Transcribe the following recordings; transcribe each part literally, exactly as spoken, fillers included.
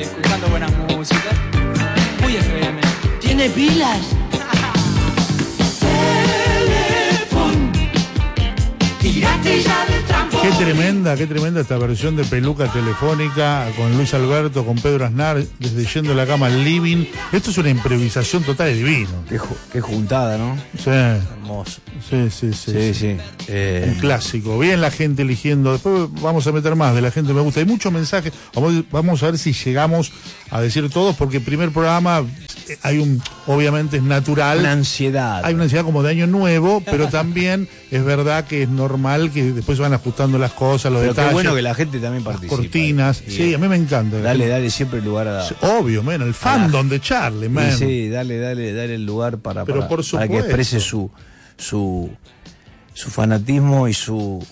escuchando buena música. Muy F M. ¿Tiene pilas? Tírate ya del trampo. Qué tremenda, qué tremenda esta versión de Peluca Telefónica con Luis Alberto, con Pedro Aznar, desde Yendo a la Cama al Living. Esto es una improvisación total de divino. Qué, ju- qué juntada, ¿no? Sí. Hermoso. Sí, sí, sí. Sí, sí. Eh, Un clásico. Bien la gente eligiendo. Después vamos a meter más de la gente me gusta. Hay muchos mensajes. Vamos, vamos a ver si llegamos a decir todos, porque el primer programa eh, hay un, obviamente es natural. Una ansiedad. Hay una ansiedad como de año nuevo, pero también es verdad que es normal que después se van ajustando las cosas, los Pero detalles. qué bueno que la gente también las participe. cortinas. Y, Sí, a mí me encanta. Dale, dale siempre lugar a... Obvio, men, el fandom de Charlie, man. Sí, sí, dale, dale, dale el lugar para, Pero para, por para que supuesto. exprese su, su, su fanatismo y su,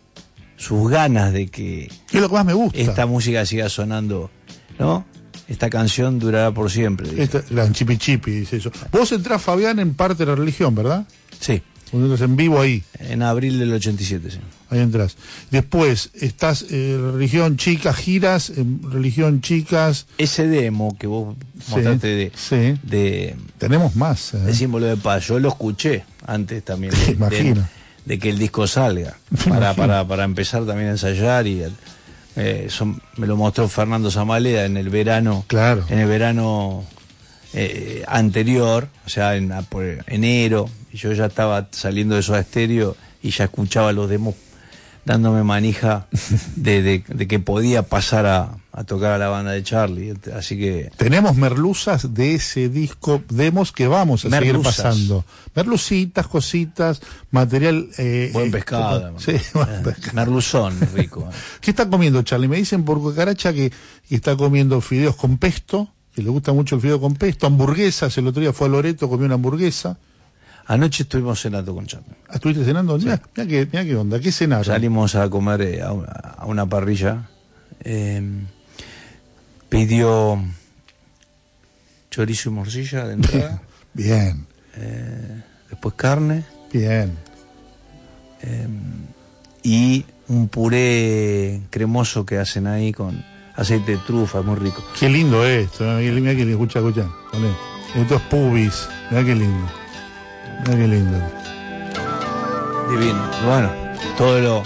sus ganas de que Es lo que más me gusta. esta música siga sonando, ¿no? Esta canción durará por siempre. dice. Esta, la chipi chipi, dice eso. Vos entrás, Fabián, en Parte de la Religión, ¿verdad? Sí, Vos entras en vivo ahí. en abril del ochenta y siete, sí. Ahí entras. Después estás en Religión Chicas, giras en Religión Chicas. Ese demo que vos mostraste de, sí. de, Tenemos más. ¿eh? de Símbolo de Paz, yo lo escuché antes también Te de, imagino. de, de que el disco salga, para, para, para empezar también a ensayar y eh, son, me lo mostró Fernando Zamaleda en el verano, Claro. en el verano eh, anterior, o sea, en a- por enero, y yo ya estaba saliendo de Soda Stereo y ya escuchaba los demos dándome manija de, de, de que podía pasar a, a tocar a la banda de Charlie, así que Tenemos merluzas de ese disco, demos que vamos a Merluzas. seguir pasando. Merlucitas, cositas, material. Eh, buen eh, pescado, además. Sí, buen pescado. merluzón rico. ¿eh? ¿Qué está comiendo, Charlie? Me dicen por cucaracha que, que está comiendo fideos con pesto, que le gusta mucho el fideo con pesto, hamburguesas. El otro día fue a Loreto, comió una hamburguesa. Anoche estuvimos cenando con Charlie. ¿Estuviste cenando? Mira, mira qué, mira qué onda, ¿qué cenaron? Salimos a comer eh, a, una, a una parrilla. Eh, pidió chorizo y morcilla de entrada. Bien, eh, después carne. bien. Eh, y un puré cremoso que hacen ahí con aceite de trufa, muy rico. Qué lindo esto, ¿eh? Mira que le escucha, escucha. Poné. Esto es pubis, mira qué lindo. Mira qué lindo. Divino. Bueno, todo lo...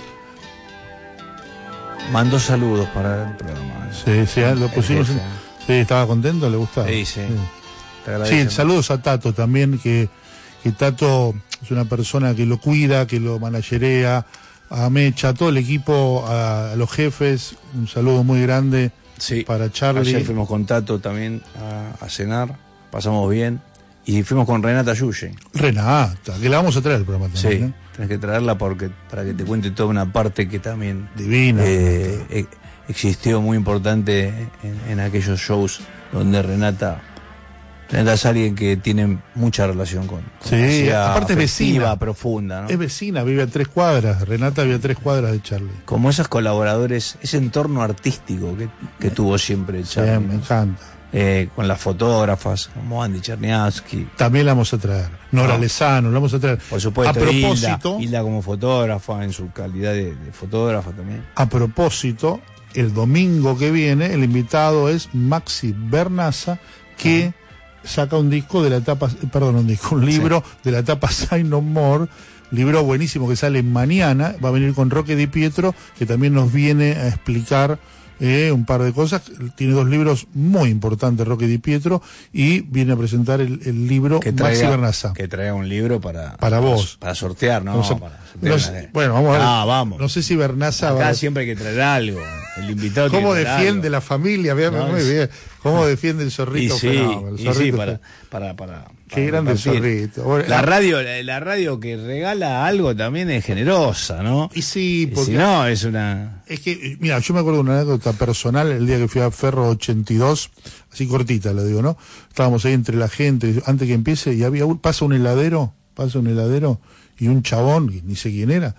Mandó saludos para el programa. Sí, sí, lo pusimos. El en- jefe. Sí, estaba contento, le gustaba. Sí, sí. Te Sí, agradecemos. saludos a Tato también, que, que Tato es una persona que lo cuida, que lo managerea, a Mecha, a todo el equipo, a, a los jefes, un saludo muy grande Sí. para Charlie. Ayer fuimos con Tato también a, a cenar, pasamos bien. Y fuimos con Renata Yuye. Renata, que la vamos a traer al programa Sí, también. ¿eh? tenés que traerla porque para que te cuente toda una parte que también Divina. eh, e- existió muy importante en, en aquellos shows donde Renata Renata es alguien que tiene mucha relación con, con Sí, la ciudad aparte es afectiva, vecina. profunda, ¿no? Es vecina, vive a tres cuadras. Renata vive a tres cuadras de Charlie. Como esos colaboradores, ese entorno artístico que, que tuvo siempre Sí, Charlie, me ¿no? encanta. Eh, con las fotógrafas como Andy Cherniavsky, También la vamos a traer. Nora No. Lezano, la vamos a traer. por supuesto, A propósito, Hilda, Hilda como fotógrafa, en su calidad de, de fotógrafa también. a propósito, el domingo que viene, el invitado es Maxi Bernaza, que saca un disco de la etapa, perdón, un disco, un libro de la etapa Say No More, libro buenísimo que sale mañana. Va a venir con Roque Di Pietro, que también nos viene a explicar eh, un par de cosas. Tiene dos libros muy importantes, Roque Di Pietro, y viene a presentar el, el libro Que Maxi traiga, Bernaza. que traiga un libro para, Para vos. Para sortear, ¿no? Vamos a- para sortear no sé- una- bueno, vamos a ver. Ah, vamos. No sé si Bernaza va Acá a... siempre hay que traer algo. El invitado tiene ¿Cómo que traer defiende algo. la familia? Bien, No, muy es- bien. ¿Cómo defiende el Y zorrito? sí, Fenómeno, el y sí, zorrito para, fue- para, para, Qué para grande el repartir. zorrito. Bueno, La ah, radio, la, la radio que regala algo también es generosa, ¿no? Y sí, Y porque si no, es una... es que, mira, yo me acuerdo de una anécdota personal el día que fui a Ferro ochenta y dos, así cortita la digo, ¿no? Estábamos ahí entre la gente, antes que empiece, y había un, pasa un heladero, pasa un heladero, y un chabón, que ni sé quién era,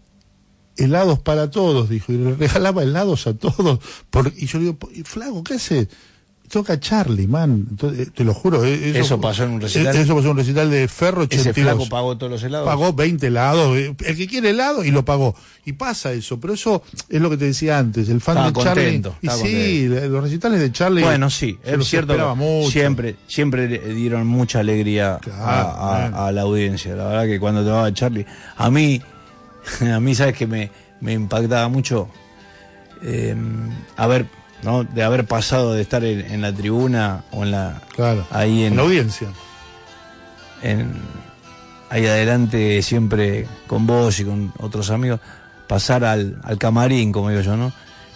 helados para todos, dijo, y le regalaba helados a todos. Por, y yo le digo, "¿Y, flaco, ¿qué hace? toca Charlie, man. Entonces, te lo juro. Eso, eso pasó en un recital. Eso pasó en un recital de Ferro ochenta y dos. Ese flaco pagó todos los helados. Pagó veinte helados. El que quiere helado y lo pagó. Y pasa eso. Pero eso es lo que te decía antes. El fan estaba de Charlie. Contento, y sí, contento. los recitales de Charlie. Bueno, sí, es cierto. Mucho. Siempre, siempre le dieron mucha alegría claro, a, a, a la audiencia. La verdad que cuando tocaba Charlie, a mí, a mí, sabes que me, me impactaba mucho. Eh, a ver. ¿No? De haber pasado de estar en, en la tribuna o en la claro, ahí en, en la audiencia en, ahí adelante siempre con vos y con otros amigos, pasar al, al camarín, como digo yo, ¿no?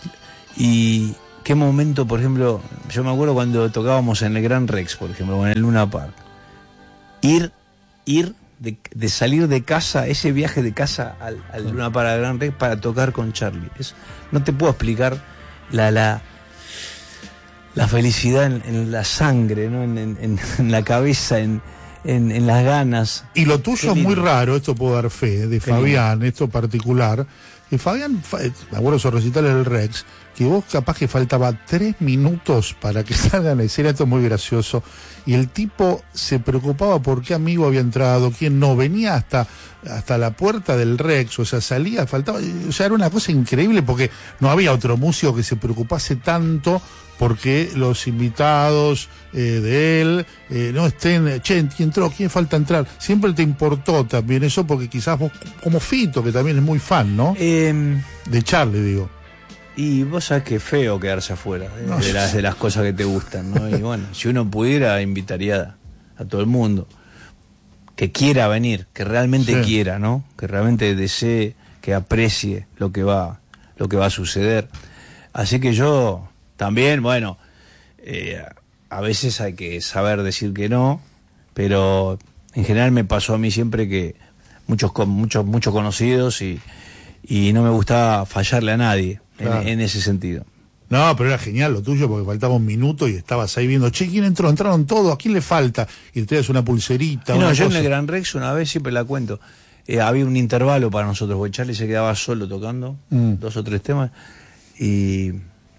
Y qué momento, por ejemplo, yo me acuerdo cuando tocábamos en el Gran Rex, por ejemplo, o en el Luna Park, ir ir de, de salir de casa, ese viaje de casa al, al Luna Park, al Gran Rex, para tocar con Charlie. Es, no te puedo explicar la la la felicidad en, en la sangre, ¿no? en, en, en la cabeza, en, en, en las ganas. Y lo tuyo es muy raro, esto puedo dar fe, de Qué Fabián, lindo. Esto particular. Que Fabián, me acuerdo de esos recitales del Rex, que vos capaz que faltaba tres minutos para que salga en la escena, esto es muy gracioso, y el tipo se preocupaba por qué amigo había entrado, quién no, venía hasta, hasta la puerta del Rex, o sea, salía, faltaba, o sea, era una cosa increíble porque no había otro músico que se preocupase tanto porque los invitados eh, de él eh, no estén, che, ¿quién entró? ¿Quién falta entrar? Siempre te importó también eso, porque quizás vos, como Fito, que también es muy fan, ¿no? Eh, de Charlie, digo. Y vos sabés que es feo quedarse afuera de, no, de, las, de las cosas que te gustan, ¿no? Y bueno, si uno pudiera, invitaría a todo el mundo que quiera venir, que realmente sí. quiera, ¿no? Que realmente desee, que aprecie lo que va, lo que va a suceder. Así que yo... También, bueno, eh, a veces hay que saber decir que no, pero en general me pasó a mí siempre que muchos muchos muchos conocidos y, y no me gustaba fallarle a nadie claro. en, en ese sentido. No, pero era genial lo tuyo porque faltaba un minuto y estabas ahí viendo, che, ¿quién entró? Entraron todos, ¿a quién le falta? Y te das una pulserita. No, una yo cosa. En el Gran Rex una vez siempre la cuento. Eh, había un intervalo para nosotros, porque Charlie se quedaba solo tocando mm. dos o tres temas y...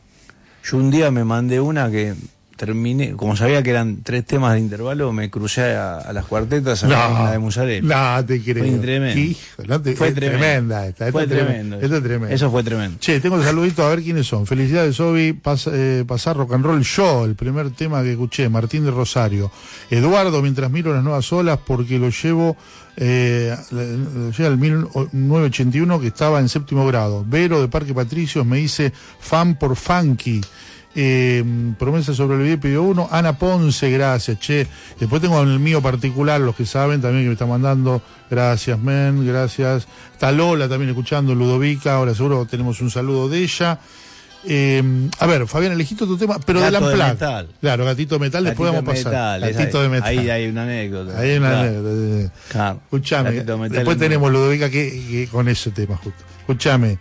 Yo un día me mandé una que terminé, como sabía que eran tres temas de intervalo, me crucé a, a las cuartetas a no, la de Musarela. No, te creo. Fue tremendo. Hijo, no te, fue tremendo. tremenda esta. esta fue es tremendo. Esto es tremendo. Eso fue tremendo. Che, tengo el saludito a ver quiénes son. Felicidades, Obi. Pas, eh, pasar Rock and Roll Show, el primer tema que escuché, Martín de Rosario. Eduardo, mientras miro las nuevas olas, porque lo llevo... Eh, llega el mil novecientos ochenta y uno que estaba en séptimo grado. Vero de Parque Patricios me dice fan por funky. Eh, promesa sobre el video pidió uno. Ana Ponce, gracias, che. Después tengo en el mío particular, los que saben también que me están mandando, gracias, men, gracias. Está Lola también escuchando, Ludovica, ahora seguro tenemos un saludo de ella. Eh, a ver, Fabián, elegiste tu tema, pero Gato del de Unplugged. Metal. Claro, Gatito de Metal, Gatito después vamos a pasar. Metal, Gatito esa, de Metal. Ahí hay una anécdota. Ahí hay una claro. anécdota. Claro. Escuchame, después tenemos Ludovica que, que con ese tema justo. Escuchame,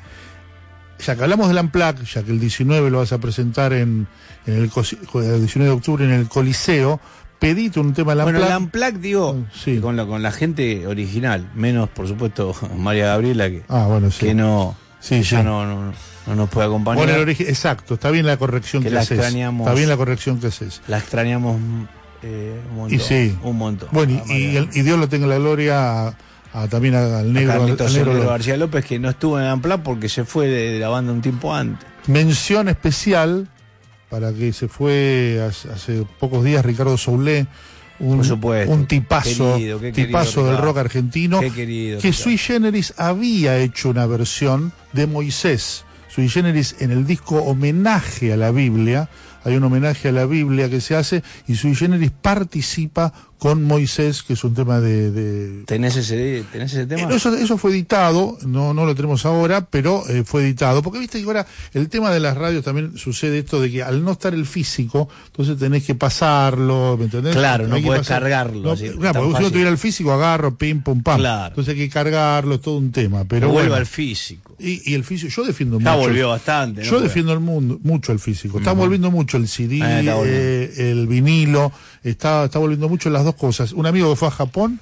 ya que hablamos del Unplugged, ya que el diecinueve lo vas a presentar en, en el, el diecinueve de octubre en el Coliseo, pedite un tema del Unplugged. Bueno, el Unplugged, digo, sí. con, la, con la gente original, menos, por supuesto, María Gabriela, que, ah, bueno, sí. que no, sí, ya sí. no, no, no nos puede acompañar. Bueno, el origen, exacto, está bien la corrección que, que la haces. Extrañamos, está bien la corrección que haces. La extrañamos eh, un montón. Y sí. Un montón. Bueno, y, y, el, y Dios lo tenga en la gloria a, a, también al negro, a Carlitos al negro Negro García López, que no estuvo en el Unplugged porque se fue de, de la banda un tiempo antes. Mención especial para que se fue hace, hace pocos días Ricardo Soulé, un, Por supuesto. un tipazo, querido, qué tipazo querido, del Ricardo. rock argentino, Qué querido, que Ricardo. Sui Generis había hecho una versión de Moisés. Sui Generis en el disco Homenaje a la Biblia, hay un homenaje a la Biblia que se hace y Sui Generis participa con Moisés, que es un tema de... de... ¿Tenés ese, ¿Tenés ese tema? Eh, eso, eso fue editado, no, no lo tenemos ahora, pero eh, fue editado, porque viste que ahora el tema de las radios también sucede esto de que al no estar el físico, entonces tenés que pasarlo, ¿me entendés? Claro, no hay podés pasar... cargarlo. No, así, claro, porque si no tuviera el físico, agarro, pim, pum, pam. Claro. Entonces hay que cargarlo, es todo un tema. Pero no bueno, vuelva al físico. Y, y el físico, yo defiendo ya mucho. volvió bastante. Yo ¿no? defiendo el mundo, mucho el físico. Está Uh-huh. volviendo mucho el C D, Ah, eh, el vinilo, está, está volviendo mucho las dos cosas. Un amigo que fue a Japón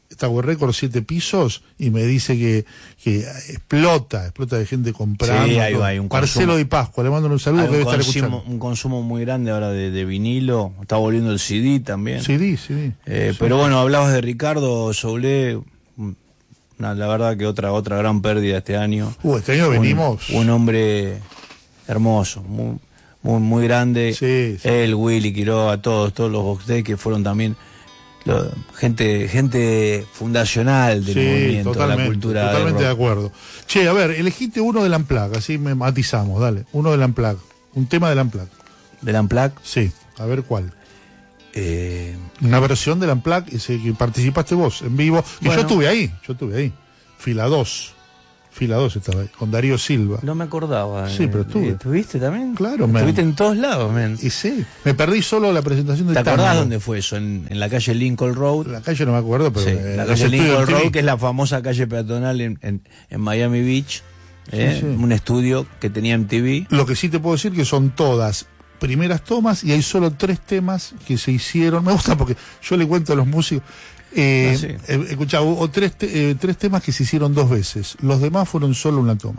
Tower Records siete pisos y me dice que, que explota, explota de gente comprando. Sí, hay, hay un Marcelo consumo, Di Pascua, le mando un saludo hay que debe un, estar consumo, escuchando. un consumo muy grande ahora de, de vinilo, está volviendo el C D también. C D, C D. Eh, Sí. Pero bueno, hablabas de Ricardo Soule, la verdad que otra otra gran pérdida este año. Uh, este año un, venimos. Un hombre hermoso, muy muy, muy grande. Sí, sí. Él, Willy, Quiroga, todos, todos los Box Day que fueron también lo, gente gente fundacional del Sí, movimiento, de la totalmente, cultura. totalmente de del rock. acuerdo. Che, a ver, elegiste uno del Unplugged, así me matizamos, dale. Uno del Unplugged, un tema del Unplugged. Del Unplugged. Sí, a ver cuál. Eh, Una versión del Unplugged, ese que participaste vos en vivo, que Bueno. yo estuve ahí, yo estuve ahí. Fila dos. Fila dos estaba ahí, con Darío Silva. no me acordaba. Sí, pero estuve. ¿Estuviste también? Claro, men. Estuviste en todos lados, men. Y sí, me perdí solo la presentación del ¿Te acordás tango. dónde fue eso? En, en la calle Lincoln Road. La calle no me acuerdo, pero... Sí, eh, la los calle estudios Lincoln del T V. Road, que es la famosa calle peatonal en, en, en Miami Beach. ¿eh? Sí, sí. Un estudio que tenía M T V. Lo que sí te puedo decir que son todas primeras tomas y hay solo tres temas que se hicieron. Me gusta porque yo le cuento a los músicos. Eh, Ah, sí. eh, escuchá, hubo tres, te- eh, tres temas que se hicieron dos veces. Los demás fueron solo una toma.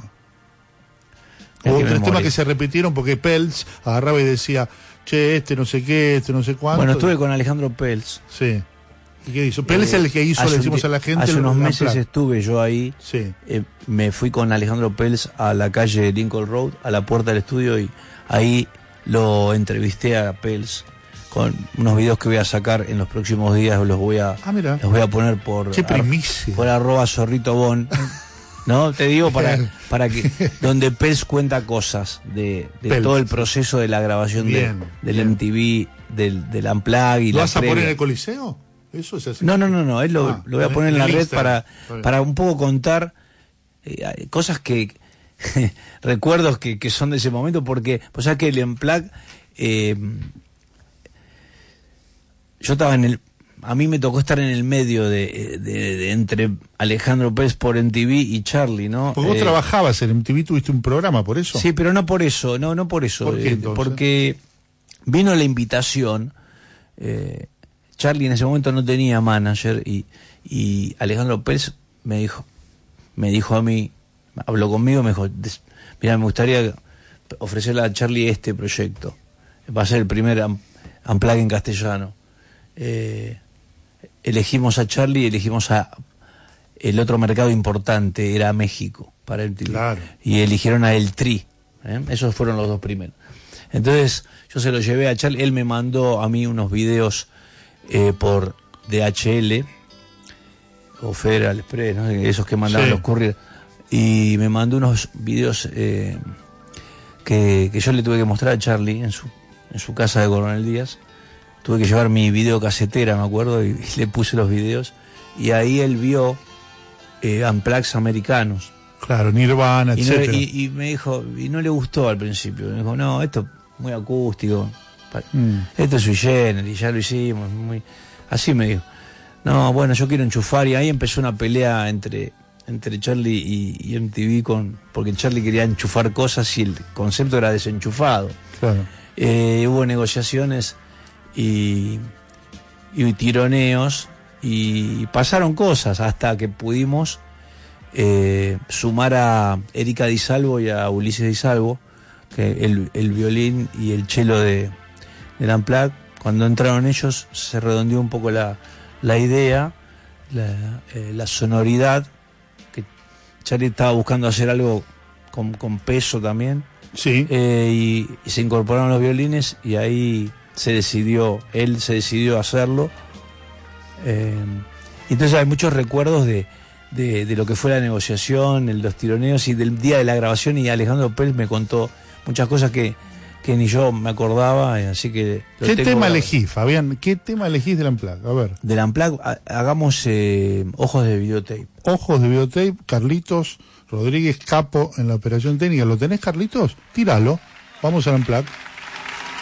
Qué Hubo tres memoria. temas que se repitieron porque Peltz agarraba y decía, che, este no sé qué, este no sé cuánto. Bueno, estuve con Alejandro Peltz. Sí. ¿Y qué hizo? Peltz es Eh, el que hizo, hace le un decimos ti- a la gente. Hace el- unos la meses placa. estuve yo ahí. Sí. Eh, me fui con Alejandro Peltz a la calle Lincoln Road, a la puerta del estudio, y ahí lo entrevisté a Peltz con unos videos que voy a sacar en los próximos días. Los voy a, Ah, mira. los voy a poner por, Qué ar- primicia. por arroba zorrito bon. No, te digo para, para que, donde Peltz cuenta cosas de, de Peltz. todo el proceso de la grabación de- Bien, del bien. M T V, del, del Unplugged y ¿Lo la vas a poner previa. en el Coliseo? Eso es así. No, no, no, no, él lo, Ah, lo voy a en- poner en en la el red Instagram. para, Está bien. para un poco contar eh, cosas que, recuerdos que, que son de ese momento, porque, pues sabes que el Unplugged, eh, yo estaba en el, a mí me tocó estar en el medio de, de, de entre Alejandro Peltz por M T V y Charlie, ¿no? Porque vos Eh, trabajabas en M T V, tuviste un programa, por eso. Sí, pero no por eso, no, no por eso. ¿Por qué, eh, entonces? porque vino la invitación. eh, Charlie en ese momento no tenía manager y, y Alejandro Peltz me dijo, me dijo a mí, habló conmigo, me dijo, "Des- mira, me gustaría ofrecerle a Charlie este proyecto. Va a ser el primer am- Unplugged en castellano. Eh, elegimos a Charlie y elegimos a el otro mercado importante, era México para M T V. Claro. Y eligieron a El Tri. ¿eh? Esos fueron los dos primeros. Entonces yo se lo llevé a Charlie, él me mandó a mí unos videos eh, por D H L o Federal Express, ¿no? Esos que mandaban Sí. los couriers, y me mandó unos videos eh, que, que yo le tuve que mostrar a Charlie en su, en su casa de Coronel Díaz. Tuve que llevar mi videocasetera, me acuerdo, y, y le puse los videos, y ahí él vio eh, Unplugged americanos. Claro, Nirvana, Y, no- etcétera. y- y me dijo, y no le gustó al principio. Me dijo, no, esto es muy acústico. pa- Mm. Esto es sui generis, ya lo hicimos. Muy... Así me dijo. No, bueno, yo quiero enchufar. Y ahí empezó una pelea entre, entre Charlie y, y M T V, con, porque Charlie quería enchufar cosas y el concepto era desenchufado. Claro. Eh, hubo negociaciones y, y tironeos y pasaron cosas hasta que pudimos eh, sumar a Erika Di Salvo y a Ulises Di Salvo, que el, el violín y el cello de, del Unplugged. Cuando entraron ellos se redondeó un poco la, la idea, la, eh, la sonoridad, que Charlie estaba buscando hacer algo con, con peso también. Sí. Eh, y, y se incorporaron los violines y ahí se decidió, él se decidió hacerlo. Eh, y entonces hay muchos recuerdos de, de, de lo que fue la negociación, el, los tironeos y del día de la grabación, y Alejandro Peltz me contó muchas cosas que, que ni yo me acordaba, eh, así que... lo ¿Qué tengo tema grabado. elegís, Fabián? ¿Qué tema elegís del Unplugged? A ver. Del Unplugged, ha- hagamos eh, ojos de videotape. Ojos de videotape, Carlitos Rodríguez, capo en la operación técnica. ¿Lo tenés, Carlitos? Tíralo. Vamos al Unplugged.